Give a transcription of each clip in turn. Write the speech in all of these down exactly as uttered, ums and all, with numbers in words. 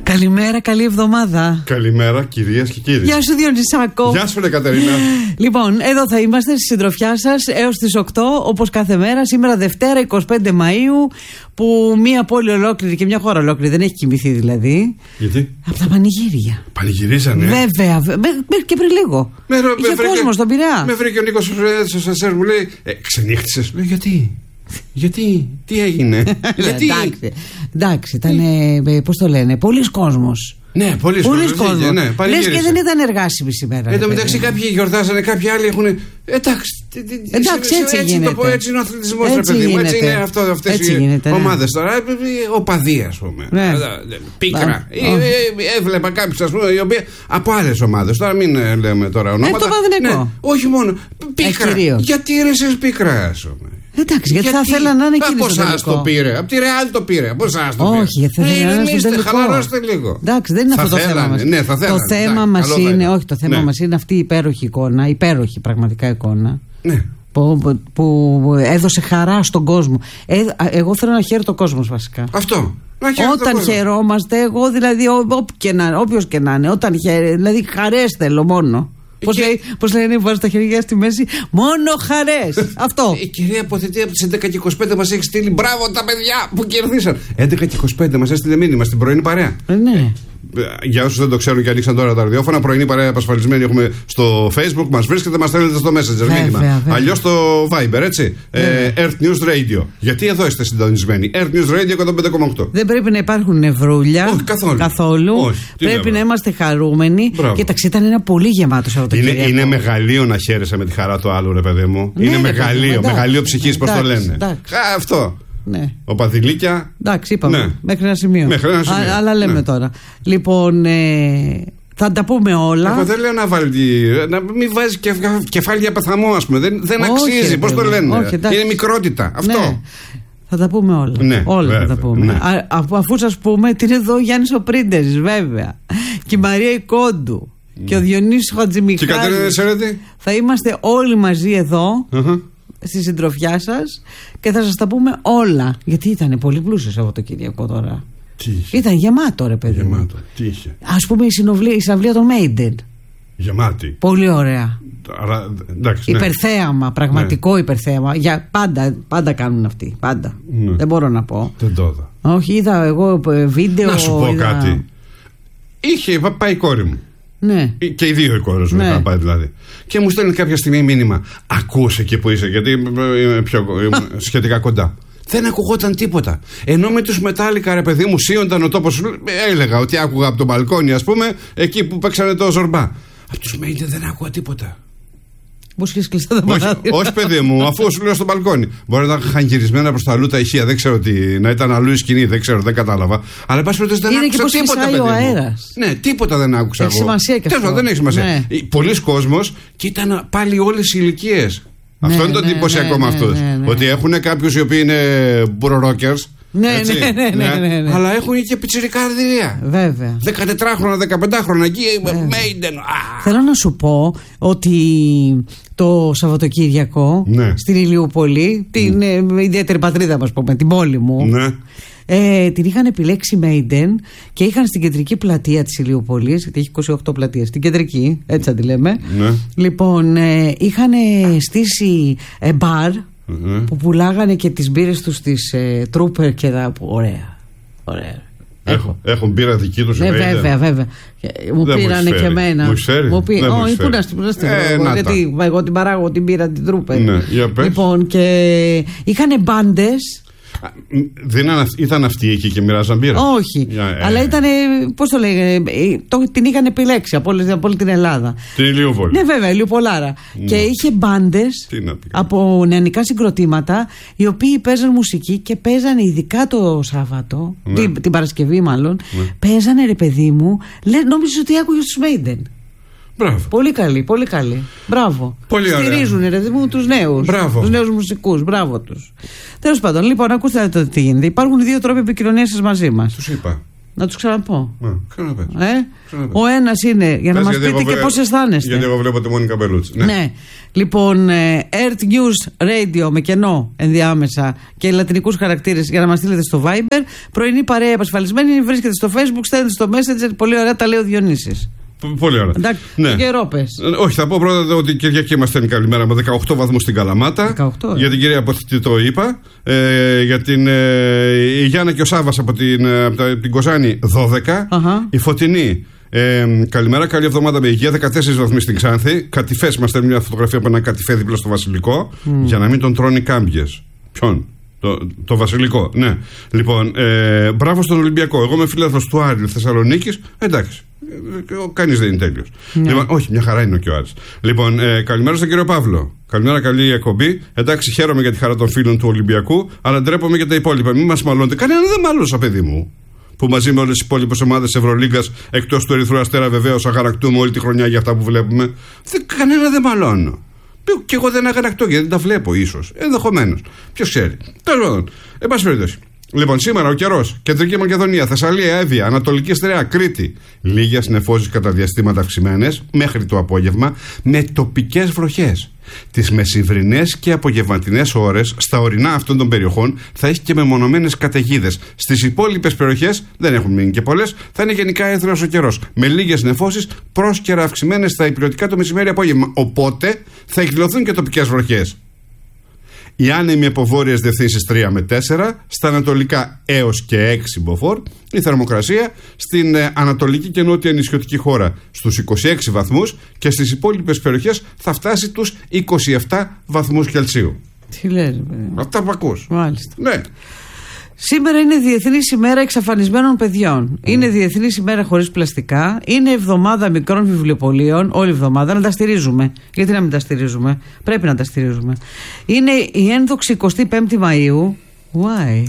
Καλημέρα, καλή εβδομάδα. Καλημέρα, κυρίες και κύριοι. Γεια σου, Διονυσάκο. Γεια σου, ρε Κατερίνα. Λοιπόν, εδώ θα είμαστε στη συντροφιά σας έως τις οκτώ, όπως κάθε μέρα. Σήμερα Δευτέρα, εικοστή πέμπτη Μαΐου, που μία πόλη ολόκληρη και μια χώρα ολόκληρη δεν έχει κοιμηθεί δηλαδή. Γιατί? Από τα πανηγύρια. Πανηγυρίζανε. Βέβαια, μέχρι και πριν λίγο. Με, με, Είχε βρήκε, κόσμο στον Πειραιά. Με βρήκε ο Νίκος ο Σασέρ, μου λέει, ε, ξενύχτησες. Λέω, γιατί? Γιατί, τι έγινε? Γιατί? Εντάξει, εντάξει, ήταν, πώς το λένε, πολλής κόσμος. Ναι, πολλοί κόσμος. Ναι, λες και δεν ήταν εργάσιμη σήμερα. Εν τω μεταξύ, κάποιοι γιορτάζανε, κάποιοι άλλοι έχουν. Εντάξει, εντάξει, έτσι γίνεται. Το πω, έτσι είναι ο αθλητισμός, ρε παιδί μου. Έτσι είναι αυτό, αυτές οι ομάδες τώρα. Οπαδοί, ας πούμε. Πίκρα. Έβλεπα κάποιους, ας πούμε, οι οποίοι από άλλες ομάδες. Τώρα μην λέμε τώρα ονόματα. Ε, το Παναθηναϊκό. Όχι μόνο. Πίκρα. Γιατί ρε εσείς πίκρα, ας πούμε. Εντάξει, γιατί, γιατί θα θέλανε να είναι εκείνοι. Από εσάς το πήρε, από τη Ρεάλ το πήρε, από εσάς το πήρε. Όχι, γιατί θα θέλανε να είναι στο τελικό. Χαλαρώστε λίγο. Εντάξει, δεν είναι θα αυτό θέλανε, το θέμα μας. Ναι, θα θέλανε, το θέμα εντάξει, μας είναι, είναι. όχι, το θέμα ναι. μας είναι αυτή η υπέροχη εικόνα, υπέροχη πραγματικά εικόνα. Ναι. Που, που, που έδωσε χαρά στον κόσμο. Ε, εγώ θέλω να χαίρει το κόσμο βασικά. Αυτό. Όταν χαιρόμαστε, εγώ δηλαδή, όποιος και να είναι, όταν χαίρε, δηλαδή χαρές θέλω μόνο. Πώς, και... λέει, πώς λένε, βάζει τα χέρια στη μέση, μόνο χαρές. Αυτό. Η κυρία Αποθετή από τις έντεκα και είκοσι πέντε μας έχει στείλει μπράβο τα παιδιά που κερδίσαν. έντεκα και είκοσι πέντε μας έστειλε μήνυμα στην πρωινή παρέα. Ε, ναι. Για όσους δεν το ξέρουν και ανοίξαν τώρα τα ραδιόφωνα, πρωινή παρέα επασφαλισμένη έχουμε στο Facebook, μας βρίσκεται, μας στέλνετε στο Messenger μήνυμα. Αλλιώς στο Viber, έτσι. Ε, Earth News Radio. Γιατί εδώ είστε συντονισμένοι. Earth News Radio εκατόν πέντε κόμμα οκτώ. Δεν πρέπει να υπάρχουν νευρούλια. Όχι, καθόλου. καθόλου. Όχι, πρέπει λέμε. να είμαστε χαρούμενοι. Κοίταξε, ήταν ένα πολύ γεμάτο Σαββατοκύριακο. Είναι, είναι μεγαλείο να χαίρεσαι με τη χαρά του άλλου, ρε παιδί μου. Ναι, είναι μεγαλείο, μεγαλείο ψυχής, πώς το λένε. Αυτό. Ναι. Ο Παδηλίκια. Εντάξει, είπαμε. Ναι. Μέχρι ένα σημείο. Μέχρι ένα σημείο. Α, αλλά λέμε ναι. τώρα. Λοιπόν, ε, θα τα πούμε όλα. Εγώ δεν λέω να βάλει. Να μην βάζει κεφάλι για πεθαμό, α πούμε. Δεν, δεν όχι, αξίζει. Πώς το λένε. Όχι, είναι μικρότητα. Αυτό. Ναι. Θα τα πούμε όλα. Ναι, όλα βέβαια, θα τα πούμε. Ναι. Α, αφού αφού σας πούμε ότι είναι εδώ ο Γιάννης ο Πρίντεζης, βέβαια. Και η Μαρία η Κόντου. Mm. Και ο Διονύσης ο Χατζημιχάλης. Και η Κατερίνα Σέρετη. Θα είμαστε όλοι μαζί εδώ. Uh-huh. Στη συντροφιά σας και θα σας τα πούμε όλα. Γιατί ήταν πολύ πλούσιο Σαββατοκύριακο τώρα. Τι είχε? Ήταν γεμάτο, ρε παιδί. Γεμάτο. Τι είχε? Ας πούμε η, συναυλία, η συναυλία των Maiden. Γεμάτη. Πολύ ωραία. Άρα, εντάξει, ναι. Υπερθέαμα, πραγματικό ναι. υπερθέαμα. Για, πάντα, πάντα κάνουν αυτοί. Πάντα. Ναι. Δεν μπορώ να πω. Δεν το είδα. Όχι, είδα εγώ βίντεο. Να σου πω είδα... κάτι. Είχε πάει η κόρη μου. Ναι. Και οι δύο οι κόρες μου, ναι. είχαν πάει δηλαδή. Και μου στέλνει κάποια στιγμή μήνυμα. Ακούσε εκεί που είσαι, γιατί είμαι πιο σχετικά κοντά. Δεν ακουγόταν τίποτα. Ενώ με τους Μετάλλικα, ρε παιδί μου, σύονταν ο τόπος. Έλεγα ότι άκουγα από το μπαλκόνι, ας πούμε, εκεί που παίξανε το Ζορμπά. Από τους Μέιντε δεν άκουγα τίποτα. Πώς είχες κλειστά τα μάτια? Όχι, παιδί μου, αφού σου λέω στο μπαλκόνι. Μπορεί να είχαν γυρισμένα προς τα αλλού τα ηχεία, δεν ξέρω τι. Να ήταν αλλού η σκηνή, δεν ξέρω, δεν κατάλαβα. Αλλά πάση περιπτώσει δεν άκουσα τίποτα, παιδί μου. Αέρας. Ναι, τίποτα δεν άκουσα. Έχει σημασία και αυτό. Δεν έχει σημασία. Ναι. Πολλοί κόσμος και ήταν πάλι όλες οι ηλικίες. Ναι, αυτό είναι το ναι, εντυπωσιακό ναι, με αυτούς. ναι, ναι, ναι. Ότι έχουν κάποιους οι οποίοι είναι μπουρορόκερς. Ναι, ναι, ναι, ναι, ναι, ναι. Αλλά έχουν και πιτσιρικάρδια. Βέβαια. δεκατετράχρονα, δεκαπεντάχρονα εκεί. Maiden. Θέλω να σου πω ότι το Σαββατοκύριακο ναι. στην Ηλιούπολη, την mm. ιδιαίτερη πατρίδα μας πούμε, την πόλη μου, ναι. ε, την είχαν επιλέξει Maiden και είχαν στην κεντρική πλατεία της Ηλιούπολης, γιατί έχει είκοσι οκτώ πλατείες, στην κεντρική, έτσι αν τη λέμε. Ναι. Λοιπόν, ε, είχαν στήσει ε, μπαρ mm-hmm. που πουλάγανε και τις μπύρες τους στις ε, Trooper και τα... Ωραία, ωραία. Έχω. Έχουν μπύρα δική τους. Ναι, βέβαια, βέβαια. Μου δεν πήρανε και εμένα. Μου ξέρει. Μου πει... Όχι, πού να στην ε, γιατί εγώ την παράγω την πήρα την Τρούπερ. Ναι, για πες. Λοιπόν, και είχανε μπάντες. Δεν ήταν αυτοί εκεί και μοιράζαν μπύρα? Όχι, ε, αλλά ήταν, πώς το λέγανε, το, την είχαν επιλέξει από όλη, από όλη την Ελλάδα. Την Ηλιούπολη. Ναι, βέβαια, Ηλιουπολάρα. Ναι. Και είχε μπάντες από νεανικά συγκροτήματα, οι οποίοι παίζαν μουσική και παίζανε ειδικά το Σάββατο, ναι. την, την Παρασκευή μάλλον, ναι. παίζανε ρε παιδί μου, λέ, νόμιζες ότι άκουγες τους Maiden. Μπράβο. Πολύ καλή, πολύ καλή. Μπράβο. Πολύ ωραία. Στηρίζουν ρε μου τους νέους. Τους νέους μουσικούς. Μπράβο τους. Τέλος πάντων, λοιπόν, ακούστε τι γίνεται. Υπάρχουν δύο τρόποι επικοινωνίας σας μαζί μας. Τους είπα. Να τους ξαναπώ. Ναι, ξαναπες. Ε? Ξαναπες. Ο ένας είναι για να μας πείτε και πώς αισθάνεστε. Γιατί εγώ βλέπω τη Μόνικα Μπελούτση. Ναι. ναι. Λοιπόν, Earth News Radio με κενό ενδιάμεσα και λατινικούς χαρακτήρες για να μας στείλετε στο Viber. Πρωινή παρέα επασφαλισμένη, βρίσκεται στο Facebook, στέλνετε στο Messenger. Πολύ ωραία, τα λέει ο Διονύσης. Πολύ ωραία. Εντάξει, ναι. Καιρό πες. Όχι, θα πω πρώτα ότι η Κυριακή μας στέλνει καλημέρα με δεκαοκτώ βαθμούς στην Καλαμάτα. δεκαοκτώ, για την κυρία Αποθητή το είπα. Ε, για την ε, η Γιάννα και ο Σάββας από την, από την Κοζάνη δώδεκα. Uh-huh. Η Φωτεινή. Ε, καλημέρα, καλή εβδομάδα με υγεία. δεκατέσσερις βαθμοί στην Ξάνθη. Κατηφές, μας στέλνει μια φωτογραφία από ένα κατηφέ δίπλα στο Βασιλικό. Mm. Για να μην τον τρώνε κάμπιες. Ποιον? Το, το Βασιλικό, ναι. Λοιπόν, ε, μπράβο στον Ολυμπιακό. Εγώ είμαι φίλαθλος του Άρη Θεσσαλονίκης. Εντάξει. Κανείς δεν είναι τέλειος. Ναι. Λοιπόν, όχι, μια χαρά είναι και ο Άρης. Λοιπόν, ε, καλημέρα στον κύριο Παύλο. Καλημέρα, καλή εκπομπή. Εντάξει, χαίρομαι για τη χαρά των φίλων του Ολυμπιακού, αλλά ντρέπομαι για τα υπόλοιπα. Μην μας μαλώνετε. Κανένα δεν μάλωσα, παιδί μου. Που μαζί με όλες τις υπόλοιπες ομάδες Ευρωλίγκας, εκτός του Ερυθρού Αστέρα, βεβαίως αγανακτούμε όλη τη χρονιά για αυτά που βλέπουμε. Δεν, κανένα δεν μαλώνω. Και εγώ δεν αγανακτώ γιατί δεν τα βλέπω, ίσως. Ενδεχομένως. Ποιος ξέρει. Τέλος πάντων. Εν πάση περιπτώσει. Λοιπόν, σήμερα ο καιρός. Κεντρική Μακεδονία, Θεσσαλία, Εύβοια, Ανατολική Στερεά, Κρήτη. Λίγες νεφώσεις κατά διαστήματα αυξημένες μέχρι το απόγευμα με τοπικές βροχές. Τις μεσημβρινές και απογευματινές ώρες στα ορεινά αυτών των περιοχών θα έχει και μεμονωμένες καταιγίδες. Στις υπόλοιπες περιοχές δεν έχουν μείνει και πολλές. Θα είναι γενικά έθριος ο καιρός. Με λίγες νεφώσεις, πρόσκαιρα αυξημένες στα υπηρετικά το μεσημέρι απόγευμα. Οπότε θα εκδηλωθούν και τοπικές βροχές. Οι άνεμοι από βόρειες διευθύνσεις τρία με τέσσερα, στα ανατολικά έως και έξι μποφόρ, η θερμοκρασία στην ε, ανατολική και νότια νησιωτική χώρα στους είκοσι έξι βαθμούς και στις υπόλοιπες περιοχές θα φτάσει τους είκοσι επτά βαθμούς Κελσίου. Τι λες, αυτά που ακούς. Μάλιστα. Ναι. Σήμερα είναι Διεθνής ημέρα εξαφανισμένων παιδιών. Mm. Είναι Διεθνής ημέρα χωρίς πλαστικά. Είναι εβδομάδα μικρών βιβλιοπωλείων. Όλη εβδομάδα να τα στηρίζουμε. Γιατί να μην τα στηρίζουμε? Πρέπει να τα στηρίζουμε. Είναι η ένδοξη εικοστή πέμπτη Μαΐου. Why?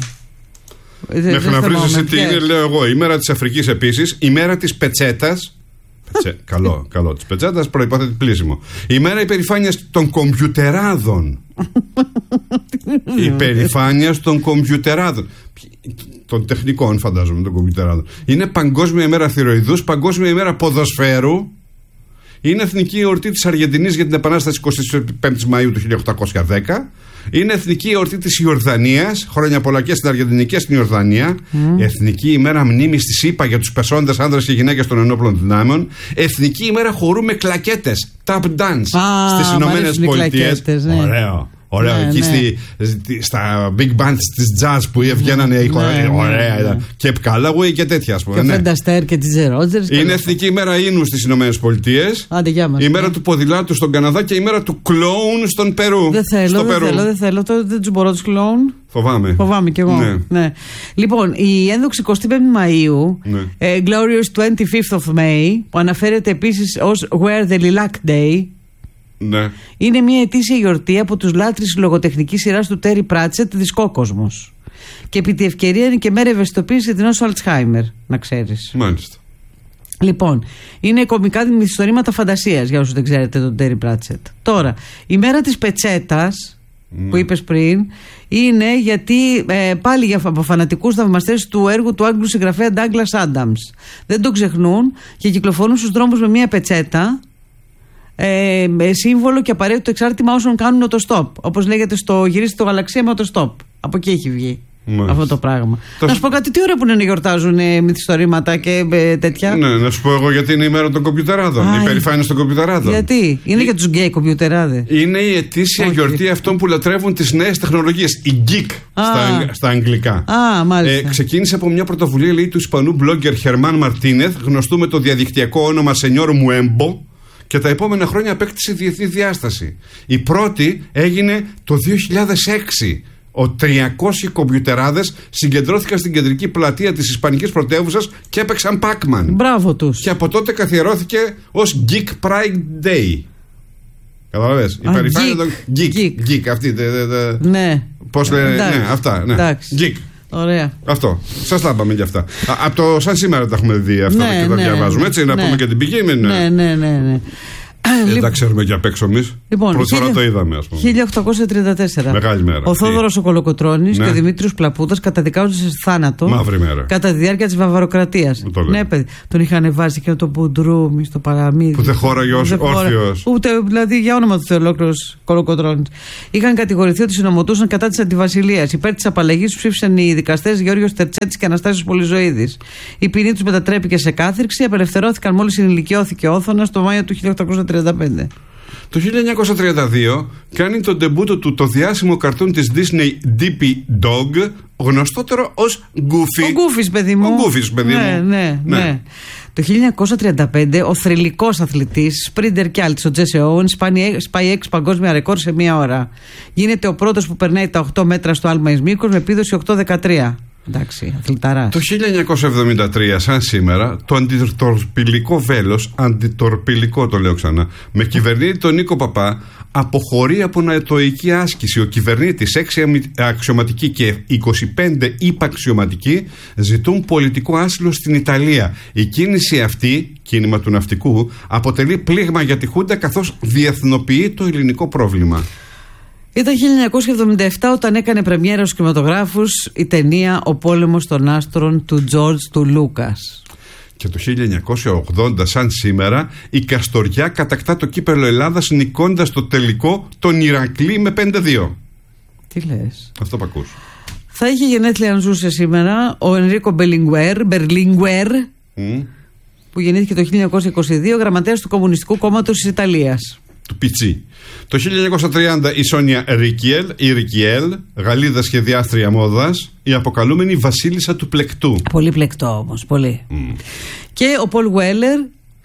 Μέχρι να βρεις εσύ τι είναι, λέω εγώ. Η μέρα της Αφρικής επίσης. Η μέρα της πετσέτας. Πετσε... καλό, καλό. Της πετσέτας προϋπόθετη πλήσιμο. Η μέρα υπερηφάνειας των κομπιουτεράδων. Υπερηφάνειας των κομπιουτεράδων. Των τεχνικών, φαντάζομαι, των κομπιουτεράδων. Είναι Παγκόσμια ημέρα θηροειδούς, Παγκόσμια ημέρα ποδοσφαίρου. Είναι εθνική εορτή της Αργεντινής για την Επανάσταση εικοστή πέμπτη Μαΐου του χίλια οκτακόσια δέκα. Είναι εθνική εορτή της Ιορδανίας. Χρόνια πολλά και στην Αργεντινή και στην Ιορδανία. Mm. Εθνική ημέρα μνήμης της ΗΠΑ για τους πεσόντες άνδρες και γυναίκες των ενόπλων δυνάμεων. Εθνική ημέρα χορού με κλακέτες. Tap dance ah, στις Ηνωμένες Πολιτείες. Ναι. Ωραίο. Ωραίο, ναι, εκεί ναι. Στη, στα big bands της jazz που βγαίνανε οι χορές. Ωραία, ναι, ναι. Και Callaway και τέτοια, ας πούμε. Και Fred Astaire και τη Rogers. Είναι εθνική ημέρα ίνου στις Ηνωμένες Πολιτείες. Άντε, γεια μας. Η μέρα ναι. του ποδηλάτου στον Καναδά και η μέρα του κλόουν στον Περού. Δεν θέλω, στο δεν Περού. θέλω, δεν θέλω. Δεν τους μπορώ τους κλόουν. Φοβάμαι. Φοβάμαι κι εγώ. Ναι. Ναι. Λοιπόν, η ένδοξη εικοστή πέμπτη Μαΐου, ναι. uh, Glorious twenty-fifth of May, που αναφέρεται επίσης ως Wear the Lilac Day. Ναι. Είναι μια ετήσια γιορτή από τους λάτρεις λογοτεχνικής σειράς του Τέρι Πράτσετ, Δισκόκοσμος. Και επί τη ευκαιρία είναι και μέρα ευαισθητοποίησης για την νόσο Αλτσχάιμερ, να ξέρεις. Μάλιστα. Λοιπόν, είναι κωμικά μυθιστορήματα φαντασίας, για όσους δεν ξέρετε τον Τέρι Πράτσετ. Τώρα, η μέρα της πετσέτας, mm. που είπες πριν, είναι γιατί ε, πάλι για φανατικούς θαυμαστές του έργου του Άγγλου συγγραφέα Douglas Adams. Δεν το ξεχνούν και κυκλοφορούν στους δρόμους με μια πετσέτα. Ε, σύμβολο και απαραίτητο εξάρτημα όσων κάνουν οτοστόπ. Όπως λέγεται στο Γυρίστε το Γαλαξία με οτοστόπ. Από εκεί έχει βγει. Μάλιστα. Αυτό το πράγμα. Το... Να σου πω κάτι, τι ώρα που είναι να γιορτάζουν ε, μυθιστορήματα και ε, τέτοια. Ναι, να σου πω εγώ γιατί είναι η μέρα των κομπιουτεράδων. Η υπερηφάνεια των κομπιουτεράδων. Γιατί, είναι η... για τους γκέι κομπιουτεράδες. Είναι η ετήσια Όχι. γιορτή αυτών που λατρεύουν τις νέες τεχνολογίες. Η geek στα, στα αγγλικά. Α, μάλιστα. Ε, ξεκίνησε από μια πρωτοβουλία, λέει, του Ισπανού blogger Χερμάν Μαρτίνεθ, γνωστού με το διαδικτυακό όνομα Σενιόρ Μουέμπο. Και τα επόμενα χρόνια απέκτησε διεθνή διάσταση. Η πρώτη έγινε το δύο χιλιάδες έξι. Ο τριακόσιοι κομπιουτεράδες συγκεντρώθηκαν στην κεντρική πλατεία της Ισπανικής πρωτεύουσας και έπαιξαν Pac-Man. Μπράβο τους. Και από τότε καθιερώθηκε ως Geek Pride Day. Καταλαβες. Η περηφάνεια των Geek. Geek. Geek. Αυτή. Δε, δε, δε. Ναι. Πώς λένε. Ναι, αυτά. Ναι. Geek. Ωραία. Αυτό. Σας τα είπαμε γι' αυτά. Από το σαν σήμερα τα έχουμε δει αυτά ναι, και τα ναι, διαβάζουμε. Έτσι, ναι, να πούμε και την πηγή. Ναι, ναι, ναι, ναι. Δεν τα ξέρουμε και απ' έξω εμείς. Λοιπόν, πρώτη φορά το είδαμε, ας πούμε. χίλια οκτακόσια τριάντα τέσσερα. Μεγάλη μέρα. Ο Θόδωρος ο Κολοκοτρώνης, ναι, και ο Δημήτριος Πλαπούτας καταδικάζονται σε θάνατο. Μαύρη μέρα. Κατά τη διάρκεια της Βαβαροκρατίας. Ναι, παιδί. Τον είχαν βάσει και το μπουντρούμι στο παραμύθι. Που δεν χώραγε όρθιος. Ούτε, δηλαδή, για όνομα του Θεού, ολόκληρος Κολοκοτρώνης. Είχαν κατηγορηθεί ότι συνομωτούσαν κατά της αντιβασιλείας. Υπέρ της απαλλαγής τους ψήφισαν οι δικαστές Γεώργιος Τερτσέτης και Αναστάσιος Πολυζωίδης. Η ποινή τους μετατρέπηκε σε κάθριξη. Απελευθερώθηκαν μόλις ενηλικιώθηκε ο Όθωνας το Μάιο του χίλια οκτακόσια τριάντα πέντε. Το χίλια εννιακόσια τριάντα δύο κάνει τον ντεμπούτο του το διάσημο καρτούν της Disney Dippy Dog, γνωστότερο ως Goofy. Ο Goofy, παιδί μου. Ο Goofy, παιδί ναι, μου. Ναι, ναι, ναι. Το χίλια εννιακόσια τριάντα πέντε ο θρυλικός αθλητής, σπρίντερ κι άλτης, ο Τζέσι Όουεν, σπάει έξι παγκόσμια ρεκόρ σε μία ώρα. Γίνεται ο πρώτος που περνάει τα οκτώ μέτρα στο άλμα εις μήκος με επίδοση οκτώ δεκατρία. Εντάξει, αθληταράς. Το χίλια εννιακόσια εβδομήντα τρία, σαν σήμερα, το αντιτορπιλικό βέλος, αντιτορπιλικό το λέω ξανά, με κυβερνήτη τον Νίκο Παπά, αποχωρεί από νατοϊκή άσκηση. Ο κυβερνήτης, έξι αξιωματικοί και είκοσι πέντε υπαξιωματικοί, ζητούν πολιτικό άσυλο στην Ιταλία. Η κίνηση αυτή, κίνημα του ναυτικού, αποτελεί πλήγμα για τη Χούντα, καθώς διεθνοποιεί το ελληνικό πρόβλημα. Ήταν χίλια εννιακόσια εβδομήντα επτά όταν έκανε πρεμιέρα στους κινηματογράφους η ταινία «Ο πόλεμος των άστρων» του Τζορτζ του Λούκας. Και το χίλια εννιακόσια ογδόντα, σαν σήμερα, η Καστοριά κατακτά το κύπελλο Ελλάδας, νικώντας το τελικό τον Ηρακλή με πέντε δύο. Τι λες? Αυτό που ακούς. Θα είχε γενέθλια αν ζούσε σήμερα ο Ενρίκο Μπερλίνγκουερ, Μπερλίνγκουερ mm. που γεννήθηκε το χίλια εννιακόσια είκοσι δύο, γραμματέας του Κομμουνιστικού Κόμματος της Ιταλίας. Του Πιτσί. Το χίλια εννιακόσια τριάντα η Σόνια Ρικιέλ, η Ρικιέλ, Γαλλίδα σχεδιάστρια μόδας, η αποκαλούμενη βασίλισσα του πλεκτού. Πολύ πλεκτό όμως, πολύ. Mm. Και ο Πολ Γουέλερ,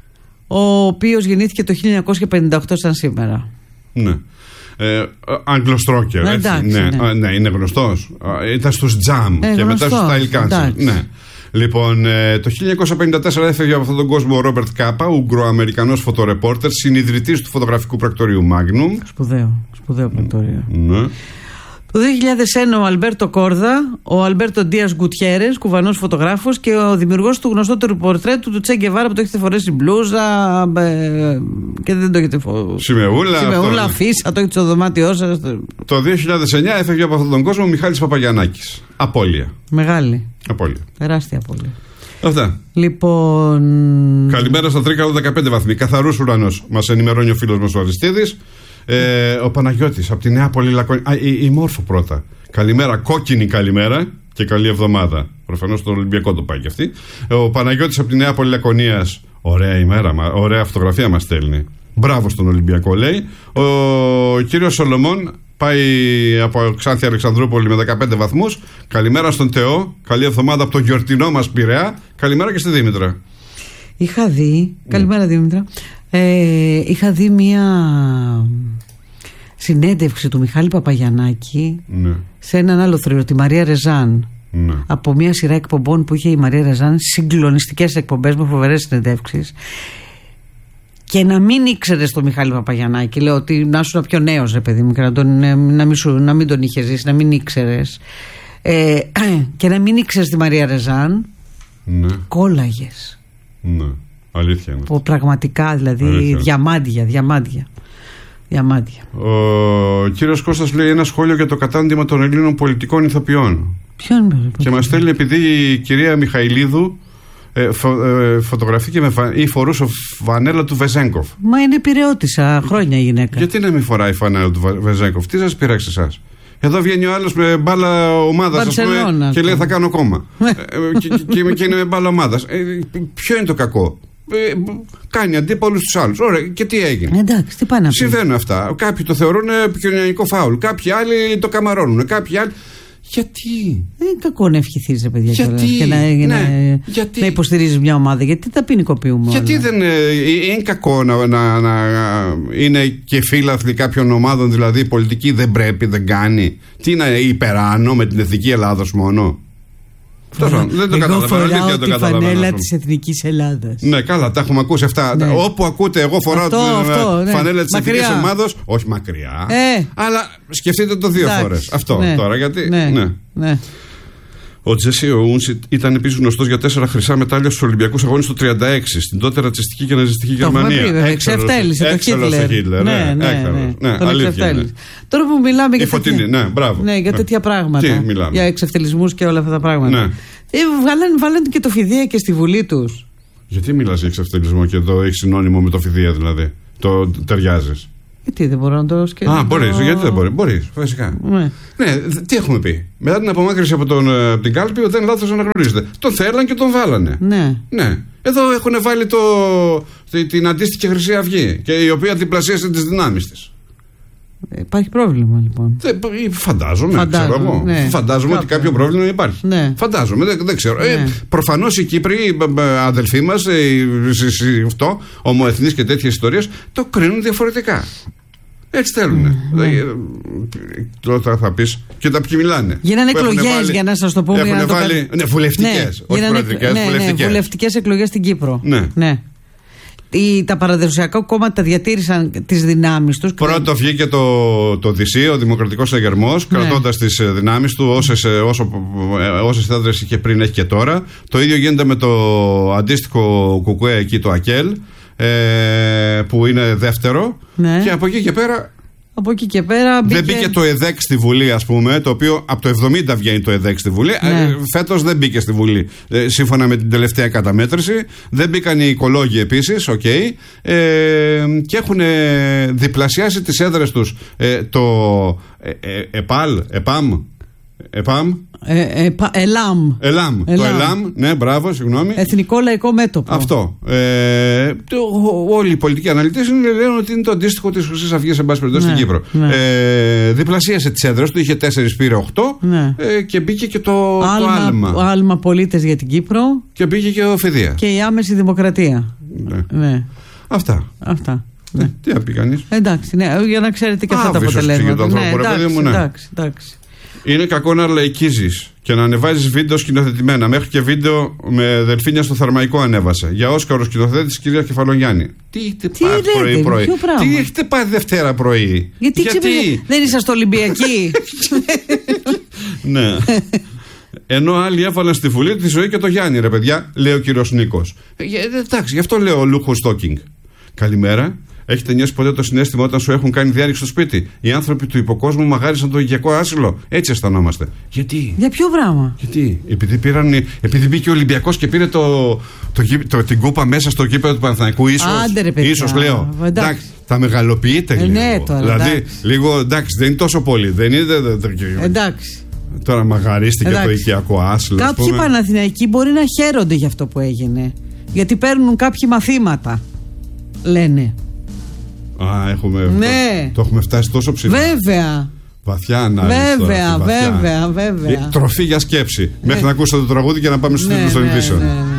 ο οποίος γεννήθηκε το χίλια εννιακόσια πενήντα οκτώ σαν σήμερα. Ναι. Ε, Αγγλοστρόκερ, έτσι. Ναι, ναι. ναι, είναι γνωστός. Ήταν στους Τζαμ ε, και γνωστός, μετά στους Style Council. Ναι. Λοιπόν, ε, το χίλια εννιακόσια πενήντα τέσσερα έφευγε από αυτόν τον κόσμο ο Ρόμπερτ Κάπα, Ουγγροαμερικανός φωτορεπόρτερ, συνιδρυτής του φωτογραφικού πρακτορείου Magnum. Σπουδαίο, σπουδαίο πρακτορείο. Ναι. Το δύο χιλιάδες ένα ο Αλμπέρτο Κόρδα, ο Αλμπέρτο Ντίας Γκουτιέρες, κουβανός φωτογράφος και ο δημιουργός του γνωστότερου πορτρέτου του Τσε Γκεβάρα που το έχετε φορέσει μπλούζα ε, και δεν το έχετε φορέσει. Σημεούλα. Σημεούλα, φύσα, το έχετε στο δωμάτιό σας. Το δύο χιλιάδες εννιά έφευγε από αυτόν τον κόσμο ο Μιχάλης Παπαγιαννάκης. Απώλεια. Μεγάλη. Απώλεια. Τεράστια απώλεια. Αυτά. Λοιπόν. Καλημέρα στα Τρίκαλα, δεκαπέντε βαθμοί. Καθαρούς ουρανός. Μας ενημερώνει ο φίλος μας ο Αριστίδης. Ε, ο Παναγιώτης από τη Νεάπολη Λακωνία. Α, η, η Μόρφο πρώτα. Καλημέρα, κόκκινη καλημέρα και καλή εβδομάδα. Προφανώς στον Ολυμπιακό το πάει και αυτή. Ο Παναγιώτης από τη Νεάπολη Λακωνίας. Ωραία ημέρα, ωραία φωτογραφία μας στέλνει. Μπράβο στον Ολυμπιακό, λέει. Ο κύριος Σολομών πάει από Ξάνθη Αλεξανδρούπολη με δεκαπέντε βαθμούς. Καλημέρα στον Τεό. Καλή εβδομάδα από το γιορτινό μας Πειραιά. Καλημέρα και στη Δήμητρα. Είχα δει. Mm. Καλημέρα, Δήμητρα. Ε, είχα δει μία συνέντευξη του Μιχάλη Παπαγιαννάκη ναι. σε έναν άλλο θρύλο, τη Μαρία Ρεζάν. Ναι. Από μία σειρά εκπομπών που είχε η Μαρία Ρεζάν, συγκλονιστικές εκπομπές με φοβερές συνεντεύξεις. Και να μην ήξερες τον Μιχάλη Παπαγιαννάκη, λέω ότι να ήσουν πιο νέος, ρε παιδί μου, και να, τον, να, μην, σου, να μην τον είχε ζήσει, να μην ήξερες. Ε, και να μην ήξερες τη Μαρία Ρεζάν, ναι. κόλλαγες. Ναι. Αλήθεια είναι. Πραγματικά, δηλαδή, αλήθεια. διαμάντια, διαμάντια. Διαμάντια. Ο κύριος Κώστας λέει ένα σχόλιο για το κατάντημα των Ελλήνων πολιτικών ηθοποιών. Ποιον με Και μας στέλνει επειδή η κυρία Μιχαηλίδου ε, φω, ε, φωτογραφήκε με φα, ή φορούσε φανέλα του Βεζέγκοφ. Μα είναι πειραιώτησα χρόνια η γυναίκα. Γιατί να μην φοράει φανέλα του Βεζέγκοφ, τι σας πειράξει εσάς? Εδώ βγαίνει ο άλλος με μπάλα ομάδας και λέει θα κάνω κόμμα. ε, και, και, και είναι με μπάλα ομάδας. Ε, ποιο είναι το κακό? Ε, κάνει αντίπαλους στους άλλους. Ωραία, και τι έγινε? Εντάξει, τι πάνε να πει. Συμβαίνουν αυτά. Κάποιοι το θεωρούν επικοινωνιακό φάουλ. Κάποιοι άλλοι το καμαρώνουν. Κάποιοι άλλοι. Γιατί? Δεν είναι κακό να ευχηθείς, ρε παιδιά, γιατί? Και να, ναι. να, γιατί? να υποστηρίζεις μια ομάδα. Γιατί τα ποινικοποιούμε? Γιατί όλα. δεν είναι κακό να, να, να είναι και φίλαθλοι κάποιων ομάδων, δηλαδή η πολιτική δεν πρέπει, δεν κάνει? Τι είναι υπεράνω με την εθνική Ελλάδος μόνο? Φορά, δεν το εγώ φοράω τη φανέλα της Εθνικής Ελλάδας. Ναι, καλά, τα έχουμε ακούσει αυτά. Ναι. Όπου ακούτε, εγώ φοράω αυτό, την αυτό, φανέλα ναι. της Εθνικής Ομάδος. Όχι μακριά. Ε. Αλλά σκεφτείτε το δύο φορές. Αυτό ναι. τώρα, γιατί. Ναι. Ναι. Ναι. Ο Τζέσι Οούνς ήταν επίσης γνωστός για τέσσερα χρυσά μετάλλια στους Ολυμπιακούς Αγώνες του χίλια εννιακόσια τριάντα έξι στην τότε ρατσιστική και ναζιστική Γερμανία. Εξευτέλισε το Χίτλερ. Ναι, ναι, ναι. Τον εξευτέλισε. Τώρα που μιλάμε για, φωτεινή, τέτοια... ναι, μπράβο. Ναι, για τέτοια πράγματα. Για εξευτελισμούς και όλα αυτά τα πράγματα. Ναι. Ε, βάλανε, βάλανε και το Φιδεία και στη Βουλή τους. Γιατί μιλάς για εξευτελισμό και εδώ έχει συνώνυμο με το Φιδεία δηλαδή? Το ταιριάζεις? Γιατί δεν μπορώ να το σκεφτώ. Α, μπορείς, γιατί δεν μπορεί. Μπορείς, φυσικά. Ναι. ναι, τι έχουμε πει. Μετά την απομάκρυνση από, τον, από την κάλπη, δεν λάθος αναγνωρίζεται. Τον θέλαν και τον βάλανε. Ναι. ναι. Εδώ έχουν βάλει το, την αντίστοιχη Χρυσή Αυγή, και η οποία διπλασίασε τις δυνάμεις της. Υπάρχει πρόβλημα λοιπόν. Δεν, φαντάζομαι, φαντάζομαι, ξέρω εγώ. Ναι. Φαντάζομαι Κάποιο. ότι κάποιο πρόβλημα υπάρχει. Ναι. Φαντάζομαι, δεν, δεν ξέρω. Ναι. Ε, προφανώς οι Κύπροι, οι αδελφοί μας, αυτό, ομοεθνείς και τέτοιες ιστορίες, το κρίνουν διαφορετικά. Έτσι θέλουν. Ναι. Τώρα θα πεις, και τα ποιοι μιλάνε. Γίνανε εκλογές, για να σας το πούμε. Έχουν βάλει. Ναι, βουλευτικές. Ναι, όχι προεδρικές, ναι, βουλευτικές. Ναι, βουλευτικές εκλογές στην Κύπρο. Ναι. ναι. Οι, τα παραδοσιακά κόμματα διατήρησαν τις δυνάμεις τους. Πρώτο βγήκε το, το Δυσί, ο Δημοκρατικός Συναγερμός, ναι. κρατώντας τις δυνάμεις του όσες, όσο, όσες έδρες είχε πριν, έχει και τώρα. Το ίδιο γίνεται με το αντίστοιχο κουκουέ εκεί, το ΑΚΕΛ, ε, που είναι δεύτερο. Ναι. Και από εκεί και πέρα. Από εκεί και πέρα μπήκε... Δεν μπήκε το ΕΔΕΚ στη Βουλή, ας πούμε, το οποίο από το εβδομήντα βγαίνει το ΕΔΕΚ στη Βουλή. Ναι. Φέτος δεν μπήκε στη Βουλή, ε, σύμφωνα με την τελευταία καταμέτρηση. Δεν μπήκαν οι οικολόγοι επίσης, οκ. Okay. Ε, και έχουν διπλασιάσει τις έδρες τους. Ε, το ε, ε, ΕΠΑΛ, ΕΠΑΜ, ΕΠΑΜ. Ε, ε, ελάμ. ελάμ. Το ΕΛΑΜ, ναι, μπράβο, συγγνώμη. Εθνικό Λαϊκό Μέτωπο. Αυτό. Ε, το, όλοι οι πολιτικοί αναλυτές λένε ότι είναι το αντίστοιχο της Χρυσής Αυγής, εν πάση περιπτώσει, ναι, στην Κύπρο. Ναι. Ε, διπλασίασε τις έδρες του, είχε τέσσερις, πήρε οκτώ. Ναι. Ε, και μπήκε και το Άλμα. Το άλμα. Άλμα πολίτες για την Κύπρο. Και μπήκε και ο Φιδεία. Και η άμεση δημοκρατία. Ναι. Ναι. Αυτά. Αυτά. Ναι. Τι να πει κανείς. Εντάξει, ναι, για να ξέρετε και αυτά τα αποτελέσματα. Ναι, εντάξει, ναι. εντάξει, εντάξει. Είναι κακό να λαϊκίζεις και να ανεβάζεις βίντεο σκηνοθετημένα. Μέχρι και βίντεο με δελφίνια στο Θερμαϊκό ανέβασε. Για Όσκαρο σκηνοθέτης, κυρία Κεφαλογιάννη. Τι έχετε πάθει πρωί-πρωί? Τι έχετε πάθει Δευτέρα πρωί? Γιατί, Γιατί? Ξεπε... δεν είσαστε Ολυμπιακοί? Ναι. Ενώ άλλοι έβαλαν στη Βουλή τη ζωή και το Γιάννη, ρε παιδιά, λέει ο κύριος Νίκος. Ε, εντάξει, γι' αυτό λέω ο Λούχο Στόκινγκ. Καλημέρα. Έχετε νιώσει ποτέ το συναίσθημα όταν σου έχουν κάνει διάρρηξη στο σπίτι? Οι άνθρωποι του υποκόσμου μαγάρισαν το οικιακό άσυλο. Έτσι αισθανόμαστε. Γιατί? Για ποιο πράγμα? Γιατί? Επειδή, πήραν, επειδή μπήκε ο Ολυμπιακός και πήρε το, το, το, την κούπα μέσα στο κήπεδο του Παναθηναϊκού. Ίσως, Άντε, ρε, παιδιά. ίσως λέω. Εντάξει, τα μεγαλοποιείτε ε, λίγο. Ναι, τώρα, δηλαδή, εντάξει. λίγο εντάξει, δεν είναι τόσο πολύ. Δεν είναι. Εντάξει. Τώρα μαγαρίστηκε εντάξει. το οικιακό άσυλο. Κάποιοι Παναθηναϊκοί μπορεί να χαίρονται για αυτό που έγινε. Γιατί παίρνουν κάποιοι μαθήματα. Λένε. Α, έχουμε, ναι. το, το έχουμε φτάσει τόσο ψηλά. Βέβαια. Βαθιά ανάλυση. Βέβαια, τώρα, βέβαια, βέβαια. Τροφή για σκέψη. Ναι. Μέχρι να ακούσετε το τραγούδι και να πάμε στους ναι, τίτλους των ναι, ειδήσεων. Ναι, ναι.